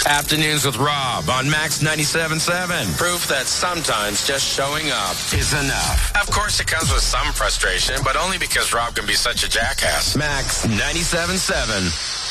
Afternoons with Rob on Max 97.7. Proof that sometimes just showing up is enough. Of course, it comes with some frustration, but only because Rob can be such a jackass. Max 97.7.